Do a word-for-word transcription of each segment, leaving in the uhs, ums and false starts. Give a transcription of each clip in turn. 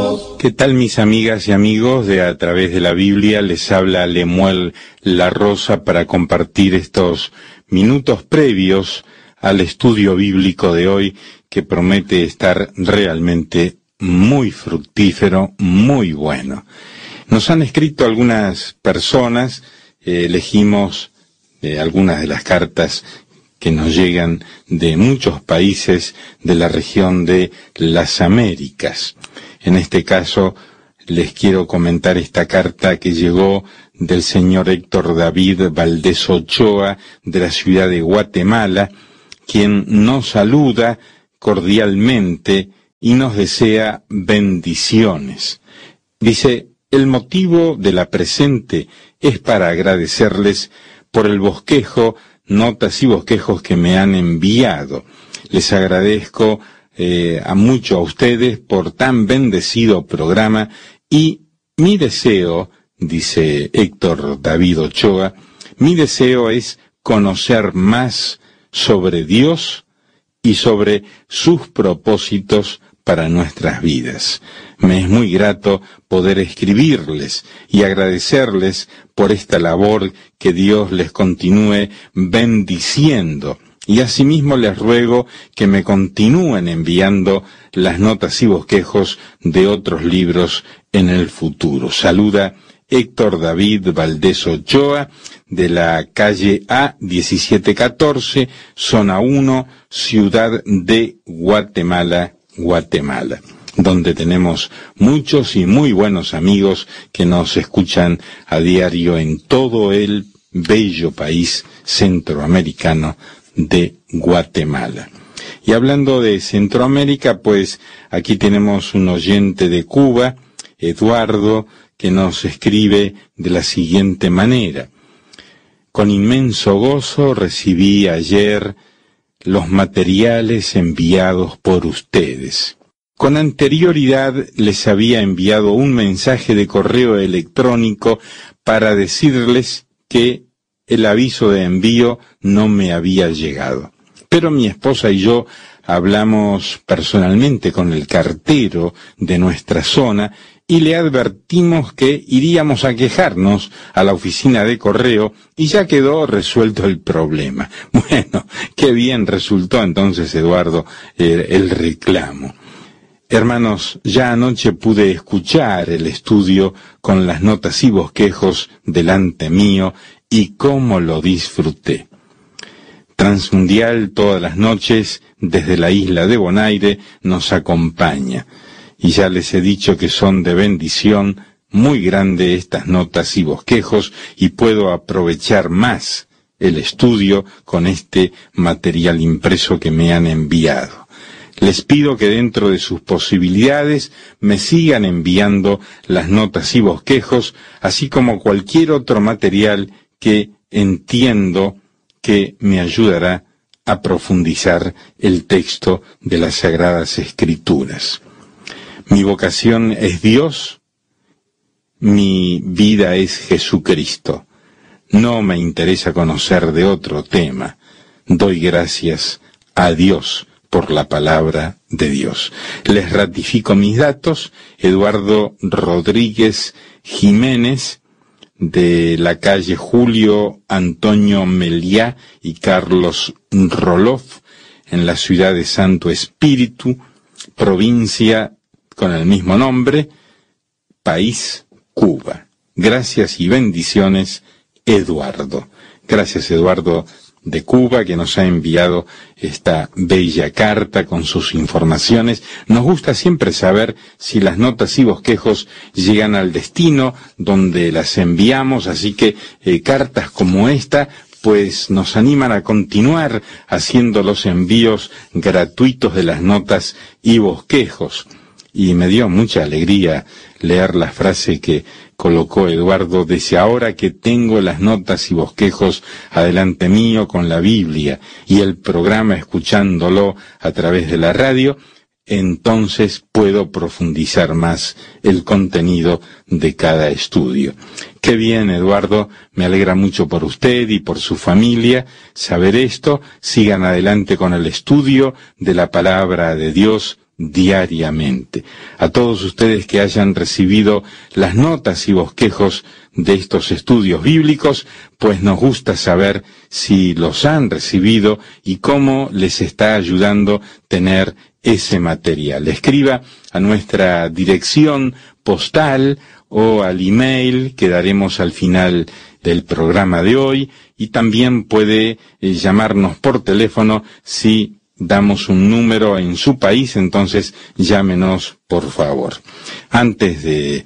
Dios. ¿Qué tal, mis amigas y amigos de A Través de la Biblia? Les habla Lemuel La Rosa para compartir estos minutos previos al estudio bíblico de hoy, que promete estar realmente muy fructífero, muy bueno. Nos han escrito algunas personas, eh, elegimos eh, algunas de las cartas que nos llegan de muchos países de la región de las Américas. En este caso, les quiero comentar esta carta que llegó del señor Héctor David Valdés Ochoa, de la ciudad de Guatemala, quien nos saluda cordialmente y nos desea bendiciones. Dice: el motivo de la presente es para agradecerles por el bosquejo, notas y bosquejos que me han enviado. Les agradezco eh, a mucho a ustedes por tan bendecido programa, y mi deseo, dice Héctor David Ochoa, mi deseo es conocer más sobre Dios y sobre sus propósitos para nuestras vidas. Me es muy grato poder escribirles y agradecerles por esta labor, que Dios les continúe bendiciendo. Y asimismo les ruego que me continúen enviando las notas y bosquejos de otros libros en el futuro. Saluda Héctor David Valdés Ochoa, de la calle A diecisiete catorce, zona uno, Ciudad de Guatemala, Guatemala, donde tenemos muchos y muy buenos amigos que nos escuchan a diario en todo el bello país centroamericano de Guatemala. Y hablando de Centroamérica, pues aquí tenemos un oyente de Cuba, Eduardo, que nos escribe de la siguiente manera: con inmenso gozo recibí ayer los materiales enviados por ustedes. Con anterioridad les había enviado un mensaje de correo electrónico para decirles que el aviso de envío no me había llegado. Pero mi esposa y yo hablamos personalmente con el cartero de nuestra zona y le advertimos que iríamos a quejarnos a la oficina de correo, y ya quedó resuelto el problema. Bueno, qué bien resultó entonces, Eduardo, el, el reclamo. Hermanos, ya anoche pude escuchar el estudio con las notas y bosquejos delante mío, y cómo lo disfruté. Transmundial todas las noches desde la isla de Bonaire nos acompaña, y ya les he dicho que son de bendición muy grande estas notas y bosquejos, y puedo aprovechar más el estudio con este material impreso que me han enviado. Les pido que dentro de sus posibilidades me sigan enviando las notas y bosquejos, así como cualquier otro material que entiendo que me ayudará a profundizar el texto de las Sagradas Escrituras. Mi vocación es Dios, mi vida es Jesucristo. No me interesa conocer de otro tema. Doy gracias a Dios por la palabra de Dios. Les ratifico mis datos: Eduardo Rodríguez Jiménez, de la calle Julio Antonio Meliá y Carlos Roloff, en la ciudad de Santo Espíritu, provincia con el mismo nombre, país Cuba. Gracias y bendiciones, Eduardo. Gracias, Eduardo de Cuba, que nos ha enviado esta bella carta con sus informaciones. Nos gusta siempre saber si las notas y bosquejos llegan al destino donde las enviamos, así que eh, cartas como esta pues nos animan a continuar haciendo los envíos gratuitos de las notas y bosquejos. Y me dio mucha alegría leer la frase que colocó Eduardo: desde ahora que tengo las notas y bosquejos adelante mío con la Biblia y el programa escuchándolo a través de la radio, entonces puedo profundizar más el contenido de cada estudio. Qué bien, Eduardo, me alegra mucho por usted y por su familia saber esto. Sigan adelante con el estudio de la palabra de Dios diariamente. A todos ustedes que hayan recibido las notas y bosquejos de estos estudios bíblicos, pues nos gusta saber si los han recibido y cómo les está ayudando tener ese material. Escriba a nuestra dirección postal o al email que daremos al final del programa de hoy, y también puede eh, llamarnos por teléfono si damos un número en su país, entonces llámenos por favor. Antes de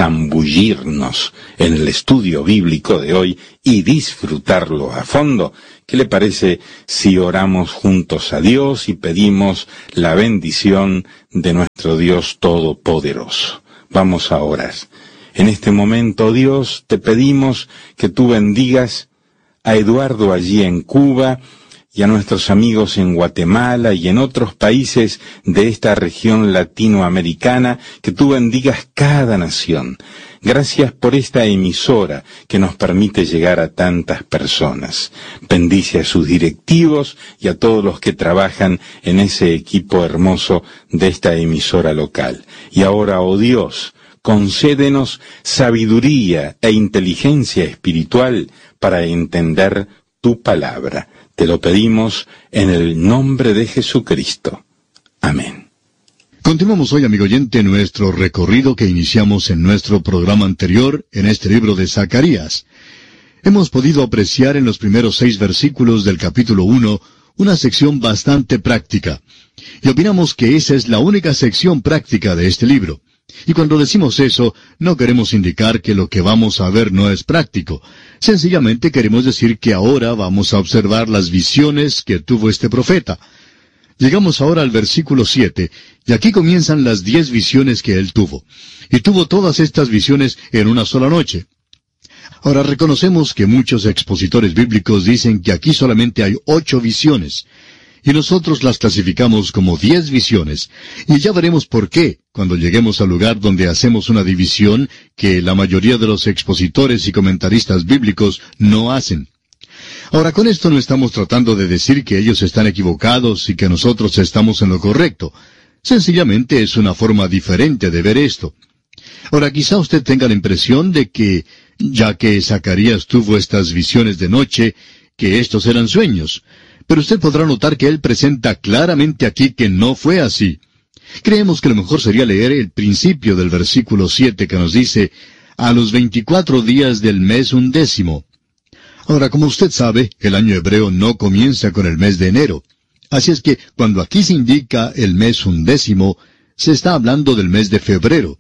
zambullirnos en el estudio bíblico de hoy y disfrutarlo a fondo, ¿qué le parece si oramos juntos a Dios y pedimos la bendición de nuestro Dios Todopoderoso? Vamos a orar. En este momento, Dios, te pedimos que tú bendigas a Eduardo allí en Cuba, y a nuestros amigos en Guatemala y en otros países de esta región latinoamericana, que tú bendigas cada nación. Gracias por esta emisora que nos permite llegar a tantas personas. Bendice a sus directivos y a todos los que trabajan en ese equipo hermoso de esta emisora local. Y ahora, oh Dios, concédenos sabiduría e inteligencia espiritual para entender tu palabra. Te lo pedimos en el nombre de Jesucristo. Amén. Continuamos hoy, amigo oyente, nuestro recorrido que iniciamos en nuestro programa anterior en este libro de Zacarías. Hemos podido apreciar en los primeros seis versículos del capítulo uno una sección bastante práctica. Y opinamos que esa es la única sección práctica de este libro. Y cuando decimos eso, no queremos indicar que lo que vamos a ver no es práctico. Sencillamente queremos decir que ahora vamos a observar las visiones que tuvo este profeta. Llegamos ahora al versículo siete, y aquí comienzan las diez visiones que él tuvo. Y tuvo todas estas visiones en una sola noche. Ahora reconocemos que muchos expositores bíblicos dicen que aquí solamente hay ocho visiones. Y nosotros las clasificamos como diez visiones, y ya veremos por qué, cuando lleguemos al lugar donde hacemos una división que la mayoría de los expositores y comentaristas bíblicos no hacen. Ahora, con esto no estamos tratando de decir que ellos están equivocados y que nosotros estamos en lo correcto. Sencillamente es una forma diferente de ver esto. Ahora, quizá usted tenga la impresión de que, ya que Zacarías tuvo estas visiones de noche, que estos eran sueños. Pero usted podrá notar que él presenta claramente aquí que no fue así. Creemos que lo mejor sería leer el principio del versículo siete que nos dice, a los veinticuatro días del mes undécimo. Ahora, como usted sabe, el año hebreo no comienza con el mes de enero. Así es que, cuando aquí se indica el mes undécimo, se está hablando del mes de febrero.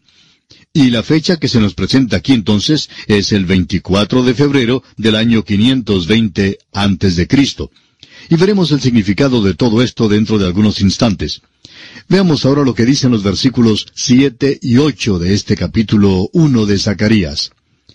Y la fecha que se nos presenta aquí entonces es el veinticuatro de febrero del año quinientos veinte antes de Cristo. Y veremos el significado de todo esto dentro de algunos instantes. Veamos ahora lo que dicen los versículos siete y ocho de este capítulo uno de Zacarías.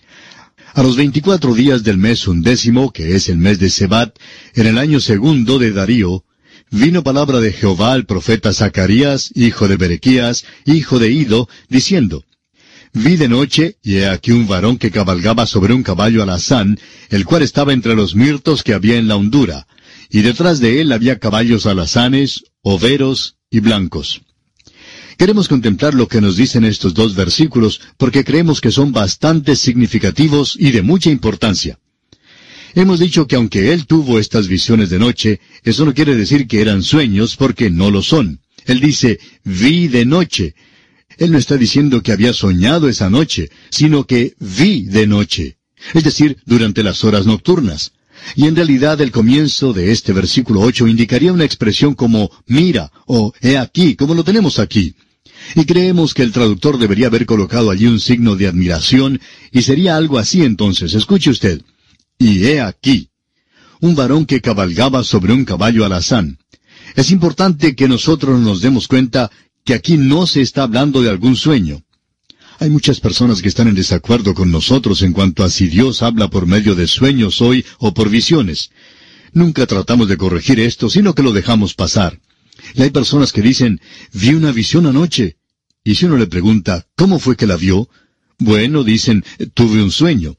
A los veinticuatro días del mes undécimo, que es el mes de Sebat, en el año segundo de Darío, vino palabra de Jehová al profeta Zacarías, hijo de Berequías, hijo de Ido, diciendo, Vi de noche, y he aquí un varón que cabalgaba sobre un caballo alazán, el cual estaba entre los mirtos que había en la hondura, y detrás de él había caballos alazanes, overos y blancos. Queremos contemplar lo que nos dicen estos dos versículos, porque creemos que son bastante significativos y de mucha importancia. Hemos dicho que aunque él tuvo estas visiones de noche, eso no quiere decir que eran sueños, porque no lo son. Él dice, vi de noche. Él no está diciendo que había soñado esa noche, sino que vi de noche, es decir, durante las horas nocturnas. Y en realidad el comienzo de este versículo ocho indicaría una expresión como mira o he aquí, como lo tenemos aquí. Y creemos que el traductor debería haber colocado allí un signo de admiración, y sería algo así entonces. Escuche usted. Y he aquí, un varón que cabalgaba sobre un caballo alazán. Es importante que nosotros nos demos cuenta que aquí no se está hablando de algún sueño. Hay muchas personas que están en desacuerdo con nosotros en cuanto a si Dios habla por medio de sueños hoy o por visiones. Nunca tratamos de corregir esto, sino que lo dejamos pasar. Y hay personas que dicen, vi una visión anoche. Y si uno le pregunta, ¿cómo fue que la vio? Bueno, dicen, tuve un sueño.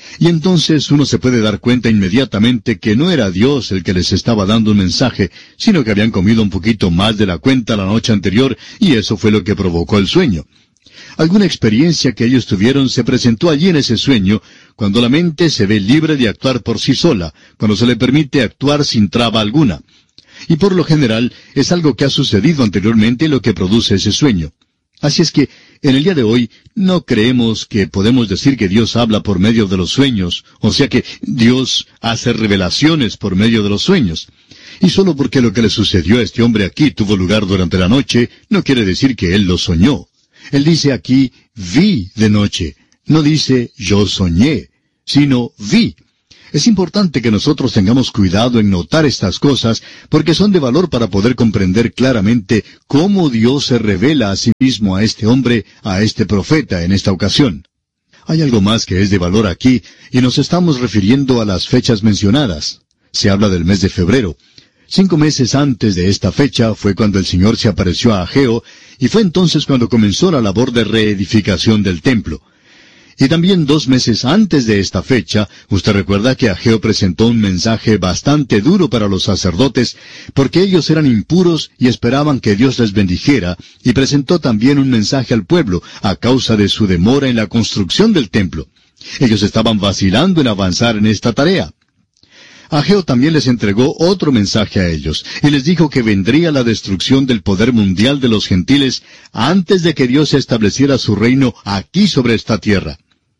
Y entonces uno se puede dar cuenta inmediatamente que no era Dios el que les estaba dando un mensaje, sino que habían comido un poquito más de la cuenta la noche anterior, y eso fue lo que provocó el sueño. Alguna experiencia que ellos tuvieron se presentó allí en ese sueño, cuando la mente se ve libre de actuar por sí sola, cuando se le permite actuar sin traba alguna. Y por lo general es algo que ha sucedido anteriormente lo que produce ese sueño. Así es que, en el día de hoy, no creemos que podemos decir que Dios habla por medio de los sueños, o sea que Dios hace revelaciones por medio de los sueños. Y solo porque lo que le sucedió a este hombre aquí tuvo lugar durante la noche, no quiere decir que él lo soñó. Él dice aquí, vi de noche. No dice, yo soñé, sino vi. Es importante que nosotros tengamos cuidado en notar estas cosas, porque son de valor para poder comprender claramente cómo Dios se revela a sí mismo a este hombre, a este profeta en esta ocasión. Hay algo más que es de valor aquí, y nos estamos refiriendo a las fechas mencionadas. Se habla del mes de febrero. Cinco meses antes de esta fecha fue cuando el Señor se apareció a Ageo, y fue entonces cuando comenzó la labor de reedificación del templo. Y también dos meses antes de esta fecha, usted recuerda que Ageo presentó un mensaje bastante duro para los sacerdotes, porque ellos eran impuros y esperaban que Dios les bendijera, y presentó también un mensaje al pueblo a causa de su demora en la construcción del templo. Ellos estaban vacilando en avanzar en esta tarea. Ageo también les entregó otro mensaje a ellos, y les dijo que vendría la destrucción del poder mundial de los gentiles antes de que Dios estableciera su reino aquí sobre esta tierra.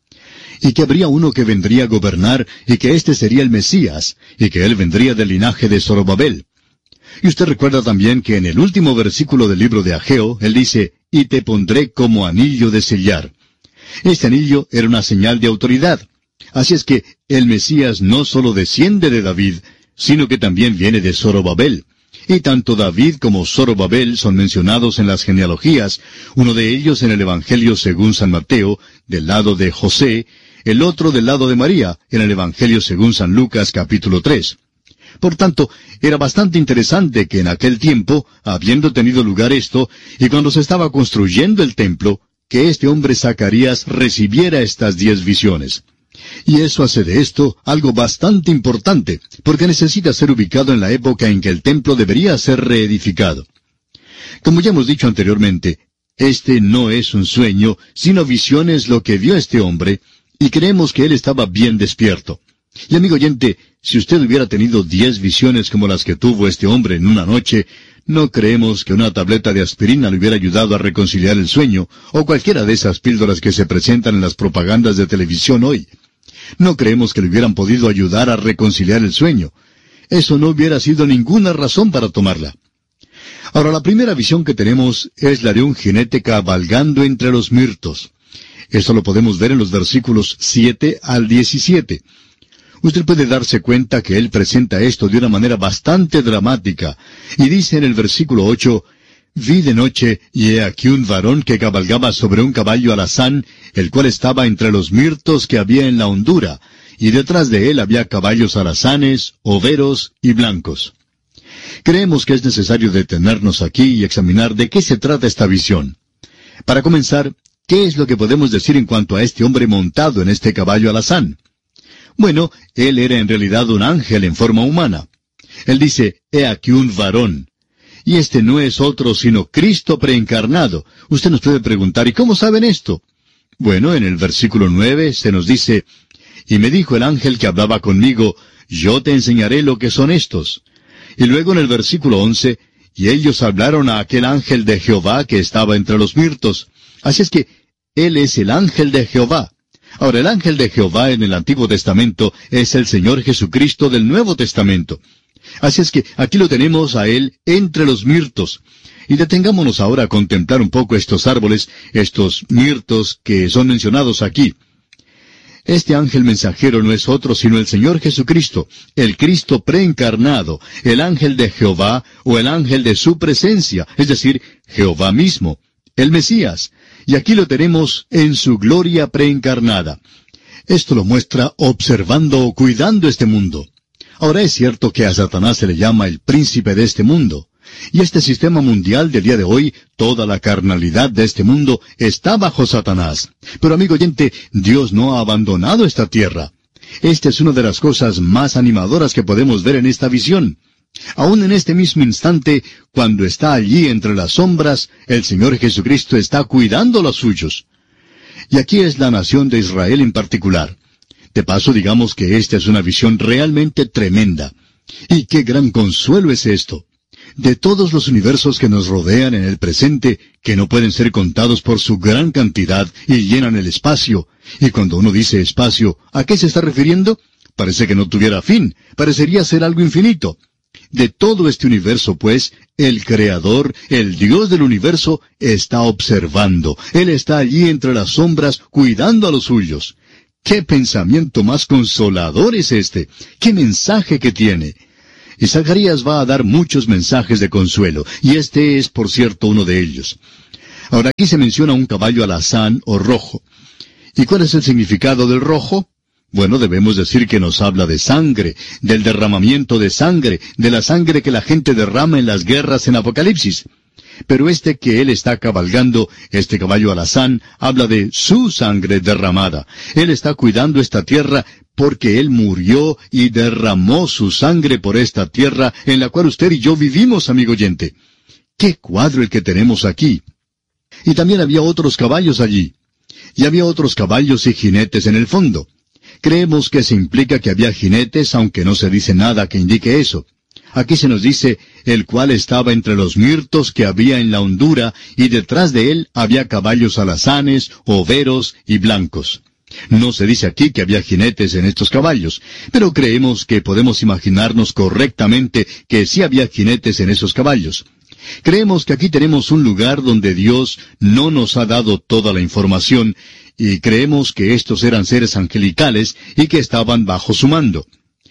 Y que habría uno que vendría a gobernar, y que éste sería el Mesías, y que él vendría del linaje de Zorobabel. Y usted recuerda también que en el último versículo del libro de Ageo, él dice, y te pondré como anillo de sellar. Este anillo era una señal de autoridad. Así es que el Mesías no solo desciende de David, sino que también viene de Zorobabel. Y tanto David como Zorobabel son mencionados en las genealogías, uno de ellos en el Evangelio según San Mateo, del lado de José, el otro del lado de María, en el Evangelio según San Lucas capítulo tres. Por tanto, era bastante interesante que en aquel tiempo, habiendo tenido lugar esto, y cuando se estaba construyendo el templo, que este hombre Zacarías recibiera estas diez visiones. Y eso hace de esto algo bastante importante, porque necesita ser ubicado en la época en que el templo debería ser reedificado. Como ya hemos dicho anteriormente, este no es un sueño, sino visiones lo que vio este hombre, y creemos que él estaba bien despierto. Y amigo oyente, si usted hubiera tenido diez visiones como las que tuvo este hombre en una noche, no creemos que una tableta de aspirina le hubiera ayudado a reconciliar el sueño, o cualquiera de esas píldoras que se presentan en las propagandas de televisión hoy. No creemos que le hubieran podido ayudar a reconciliar el sueño. Eso no hubiera sido ninguna razón para tomarla. Ahora, la primera visión que tenemos es la de un jinete cabalgando entre los mirtos. Esto lo podemos ver en los versículos siete al diecisiete. Usted puede darse cuenta que él presenta esto de una manera bastante dramática, y dice en el versículo ocho, «Vi de noche, y he aquí un varón que cabalgaba sobre un caballo alazán, el cual estaba entre los mirtos que había en la hondura, y detrás de él había caballos alazanes, overos y blancos». Creemos que es necesario detenernos aquí y examinar de qué se trata esta visión. Para comenzar, ¿qué es lo que podemos decir en cuanto a este hombre montado en este caballo alazán? Bueno, él era en realidad un ángel en forma humana. Él dice, «He aquí un varón». Y este no es otro sino Cristo preencarnado. Usted nos puede preguntar, ¿y cómo saben esto? Bueno, en el versículo nueve se nos dice, «Y me dijo el ángel que hablaba conmigo, yo te enseñaré lo que son estos». Y luego en el versículo once, «Y ellos hablaron a aquel ángel de Jehová que estaba entre los mirtos». Así es que, él es el ángel de Jehová. Ahora, el ángel de Jehová en el Antiguo Testamento es el Señor Jesucristo del Nuevo Testamento. Así es que aquí lo tenemos a él entre los mirtos. Y detengámonos ahora a contemplar un poco estos árboles, estos mirtos que son mencionados aquí. Este ángel mensajero no es otro sino el Señor Jesucristo, el Cristo preencarnado, el ángel de Jehová o el ángel de su presencia, es decir, Jehová mismo, el Mesías. Y aquí lo tenemos en su gloria preencarnada. Esto lo muestra observando o cuidando este mundo. Ahora es cierto que a Satanás se le llama el príncipe de este mundo. Y este sistema mundial del día de hoy, toda la carnalidad de este mundo, está bajo Satanás. Pero amigo oyente, Dios no ha abandonado esta tierra. Esta es una de las cosas más animadoras que podemos ver en esta visión. Aún en este mismo instante, cuando está allí entre las sombras, el Señor Jesucristo está cuidando a los suyos. Y aquí es la nación de Israel en particular. De paso, digamos que esta es una visión realmente tremenda. Y qué gran consuelo es esto. De todos los universos que nos rodean en el presente, que no pueden ser contados por su gran cantidad y llenan el espacio. Y cuando uno dice espacio, ¿a qué se está refiriendo? Parece que no tuviera fin, parecería ser algo infinito. De todo este universo, pues, el Creador, el Dios del universo, está observando. Él está allí entre las sombras, cuidando a los suyos. ¡Qué pensamiento más consolador es este! ¡Qué mensaje que tiene! Y Zacarías va a dar muchos mensajes de consuelo, y este es, por cierto, uno de ellos. Ahora aquí se menciona un caballo alazán o rojo. ¿Y cuál es el significado del rojo? Bueno, debemos decir que nos habla de sangre, del derramamiento de sangre, de la sangre que la gente derrama en las guerras en Apocalipsis. Pero este que él está cabalgando, este caballo alazán, habla de su sangre derramada. Él está cuidando esta tierra porque él murió y derramó su sangre por esta tierra en la cual usted y yo vivimos, amigo oyente. ¡Qué cuadro el que tenemos aquí! Y también había otros caballos allí. Y había otros caballos y jinetes en el fondo. Creemos que se implica que había jinetes, aunque no se dice nada que indique eso. Aquí se nos dice, el cual estaba entre los mirtos que había en la hondura, y detrás de él había caballos alazanes, overos y blancos. No se dice aquí que había jinetes en estos caballos, pero creemos que podemos imaginarnos correctamente que sí había jinetes en esos caballos. Creemos que aquí tenemos un lugar donde Dios no nos ha dado toda la información, y creemos que estos eran seres angelicales y que estaban bajo su mando,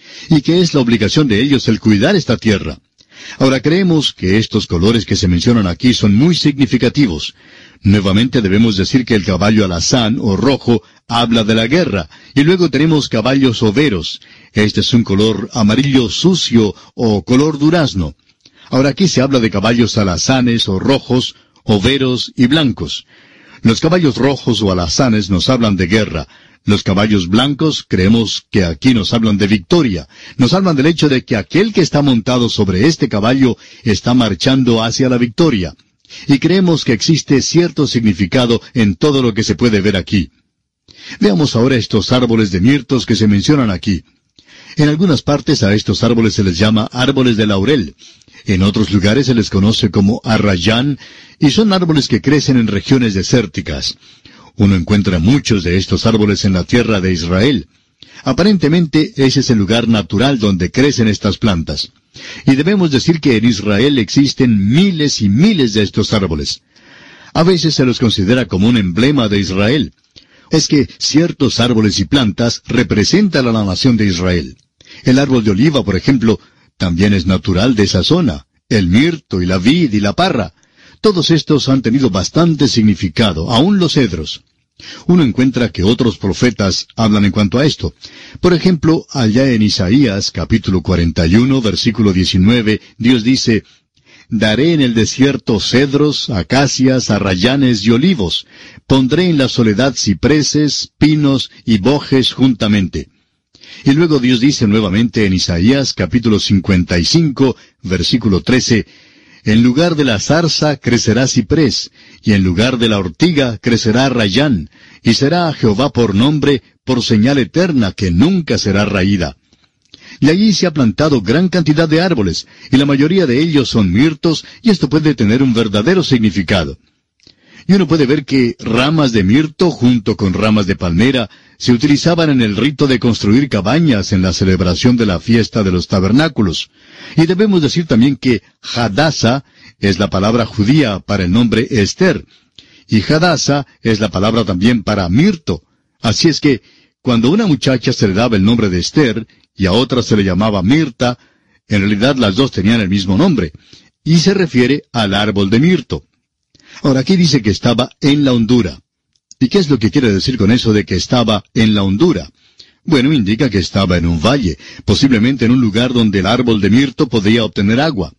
y que es la obligación de ellos el cuidar esta tierra. Ahora creemos que estos colores que se mencionan aquí son muy significativos. Nuevamente debemos decir que el caballo alazán o rojo habla de la guerra, y luego tenemos caballos overos. Este es un color amarillo sucio o color durazno. Ahora aquí se habla de caballos alazanes o rojos, overos y blancos. Los caballos rojos o alazanes nos hablan de guerra. Los caballos blancos creemos que aquí nos hablan de victoria. Nos hablan del hecho de que aquel que está montado sobre este caballo está marchando hacia la victoria. Y creemos que existe cierto significado en todo lo que se puede ver aquí. Veamos ahora estos árboles de mirtos que se mencionan aquí. En algunas partes a estos árboles se les llama árboles de laurel. En otros lugares se les conoce como arrayán, y son árboles que crecen en regiones desérticas. Uno encuentra muchos de estos árboles en la tierra de Israel. Aparentemente ese es el lugar natural donde crecen estas plantas. Y debemos decir que en Israel existen miles y miles de estos árboles. A veces se los considera como un emblema de Israel. Es que ciertos árboles y plantas representan a la nación de Israel. El árbol de oliva, por ejemplo, también es natural de esa zona. El mirto y la vid y la parra. Todos estos han tenido bastante significado, aun los cedros. Uno encuentra que otros profetas hablan en cuanto a esto. Por ejemplo, allá en Isaías, capítulo cuarenta y uno, versículo diecinueve, Dios dice, «Daré en el desierto cedros, acacias, arrayanes y olivos. Pondré en la soledad cipreses, pinos y bojes juntamente». Y luego Dios dice nuevamente en Isaías, capítulo cincuenta y cinco, versículo trece, «En lugar de la zarza crecerá ciprés, y en lugar de la ortiga crecerá rayán, y será a Jehová por nombre, por señal eterna que nunca será raída». Y allí se ha plantado gran cantidad de árboles, y la mayoría de ellos son mirtos, y esto puede tener un verdadero significado. Y uno puede ver que ramas de mirto junto con ramas de palmera se utilizaban en el rito de construir cabañas en la celebración de la fiesta de los tabernáculos. Y debemos decir también que Hadasa es la palabra judía para el nombre Esther, y Hadasa es la palabra también para mirto. Así es que, cuando a una muchacha se le daba el nombre de Esther, y a otra se le llamaba Mirta, en realidad las dos tenían el mismo nombre, y se refiere al árbol de mirto. Ahora aquí dice que estaba en la hondura. ¿Y qué es lo que quiere decir con eso de que estaba en la hondura? Bueno, indica que estaba en un valle, posiblemente en un lugar donde el árbol de mirto podía obtener agua.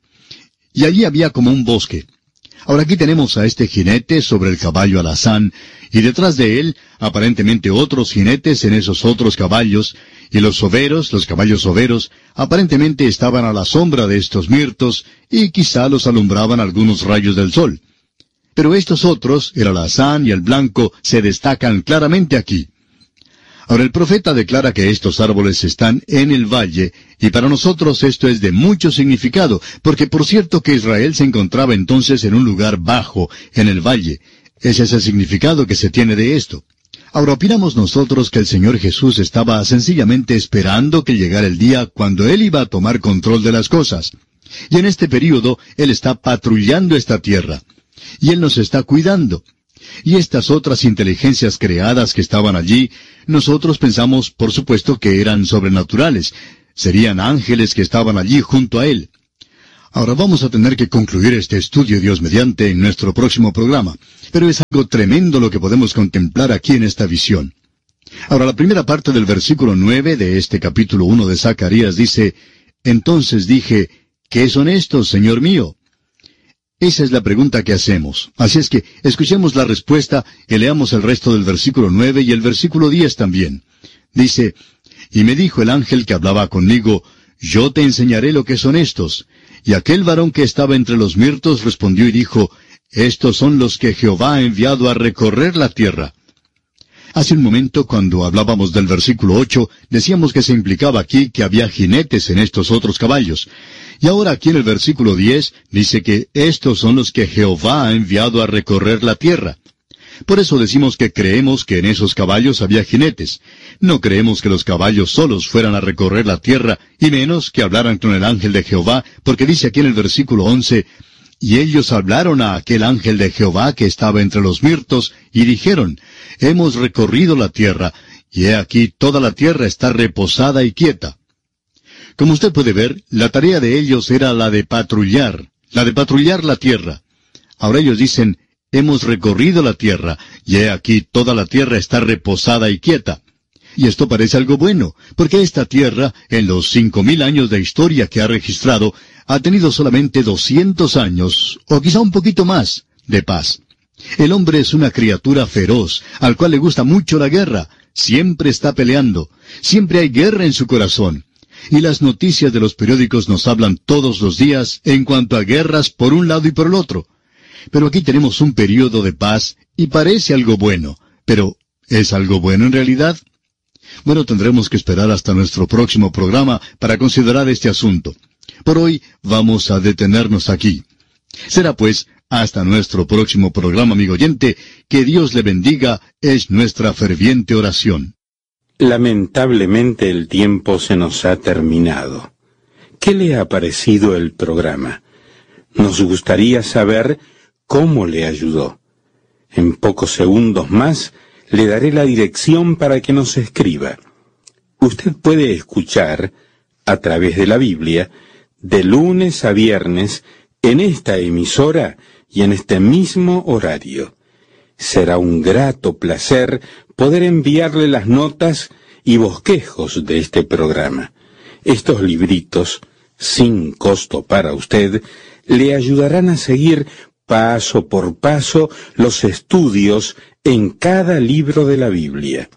Y allí había como un bosque. Ahora aquí tenemos a este jinete sobre el caballo alazán, y detrás de él, aparentemente otros jinetes en esos otros caballos, y los overos, los caballos overos, aparentemente estaban a la sombra de estos mirtos, y quizá los alumbraban algunos rayos del sol. Pero estos otros, el alazán y el blanco, se destacan claramente aquí. Ahora el profeta declara que estos árboles están en el valle, y para nosotros esto es de mucho significado, porque por cierto que Israel se encontraba entonces en un lugar bajo, en el valle. Ese es el significado que se tiene de esto. Ahora opinamos nosotros que el Señor Jesús estaba sencillamente esperando que llegara el día cuando Él iba a tomar control de las cosas. Y en este período Él está patrullando esta tierra. Y Él nos está cuidando. Y estas otras inteligencias creadas que estaban allí, nosotros pensamos, por supuesto, que eran sobrenaturales. Serían ángeles que estaban allí junto a Él. Ahora vamos a tener que concluir este estudio, Dios mediante, en nuestro próximo programa. Pero es algo tremendo lo que podemos contemplar aquí en esta visión. Ahora la primera parte del versículo nueve de este capítulo uno de Zacarías dice, «Entonces dije, ¿qué son estos, Señor mío?» Esa es la pregunta que hacemos. Así es que escuchemos la respuesta y leamos el resto del versículo nueve y el versículo diez también. Dice, «Y me dijo el ángel que hablaba conmigo, yo te enseñaré lo que son estos. Y aquel varón que estaba entre los mirtos respondió y dijo, estos son los que Jehová ha enviado a recorrer la tierra». Hace un momento, cuando hablábamos del versículo ocho, decíamos que se implicaba aquí que había jinetes en estos otros caballos. Y ahora aquí en el versículo diez dice que estos son los que Jehová ha enviado a recorrer la tierra. Por eso decimos que creemos que en esos caballos había jinetes. No creemos que los caballos solos fueran a recorrer la tierra, y menos que hablaran con el ángel de Jehová, porque dice aquí en el versículo once, «Y ellos hablaron a aquel ángel de Jehová que estaba entre los mirtos, y dijeron, hemos recorrido la tierra, y he aquí toda la tierra está reposada y quieta». Como usted puede ver, la tarea de ellos era la de patrullar, la de patrullar la tierra. Ahora ellos dicen, hemos recorrido la tierra, y he aquí toda la tierra está reposada y quieta. Y esto parece algo bueno, porque esta tierra, en los cinco mil años de historia que ha registrado, ha tenido solamente doscientos años, o quizá un poquito más, de paz. El hombre es una criatura feroz, al cual le gusta mucho la guerra, siempre está peleando, siempre hay guerra en su corazón. Y las noticias de los periódicos nos hablan todos los días en cuanto a guerras por un lado y por el otro. Pero aquí tenemos un período de paz y parece algo bueno. Pero, ¿es algo bueno en realidad? Bueno, tendremos que esperar hasta nuestro próximo programa para considerar este asunto. Por hoy vamos a detenernos aquí. Será pues hasta nuestro próximo programa, amigo oyente. Que Dios le bendiga es nuestra ferviente oración. Lamentablemente el tiempo se nos ha terminado. ¿Qué le ha parecido el programa? Nos gustaría saber cómo le ayudó. En pocos segundos más le daré la dirección para que nos escriba. Usted puede escuchar, a través de la Biblia, de lunes a viernes, en esta emisora y en este mismo horario. Será un grato placer poder enviarle las notas y bosquejos de este programa. Estos libritos, sin costo para usted, le ayudarán a seguir paso por paso los estudios en cada libro de la Biblia.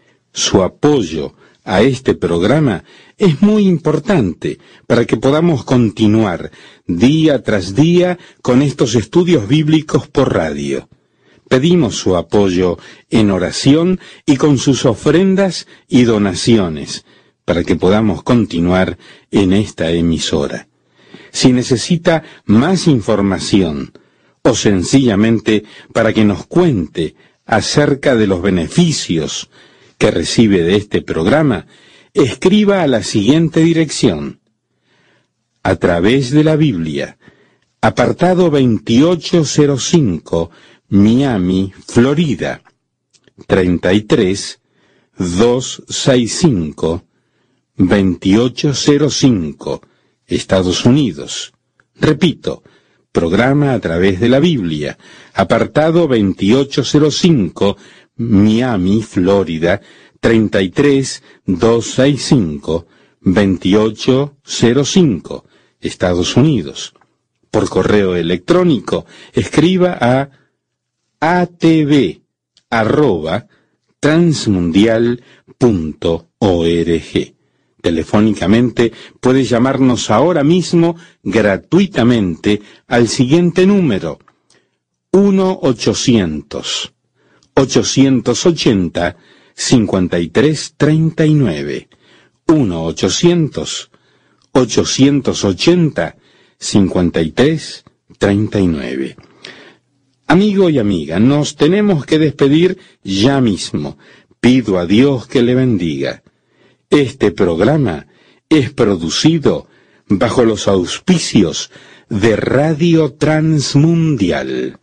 Su apoyo a este programa es muy importante para que podamos continuar día tras día con estos estudios bíblicos por radio. Pedimos su apoyo en oración y con sus ofrendas y donaciones para que podamos continuar en esta emisora. Si necesita más información o sencillamente para que nos cuente acerca de los beneficios que recibe de este programa, escriba a la siguiente dirección: A través de la Biblia, apartado veintiocho cero cinco, Miami, Florida, treinta y tres, doscientos sesenta y cinco, veintiocho cero cinco, Estados Unidos. Repito, programa A través de la Biblia, apartado veintiocho cero cinco, Miami, Florida, treinta y tres, doscientos sesenta y cinco, veintiocho cero cinco, Estados Unidos. Por correo electrónico, escriba a atv arroba transmundial punto org. Telefónicamente puede llamarnos ahora mismo gratuitamente al siguiente número: uno ochocientos, ochocientos ochenta, cincuenta y tres treinta y nueve. uno ochocientos, ochocientos ochenta, cincuenta y tres treinta y nueve. Amigo y amiga, nos tenemos que despedir ya mismo. Pido a Dios que le bendiga. Este programa es producido bajo los auspicios de Radio Transmundial.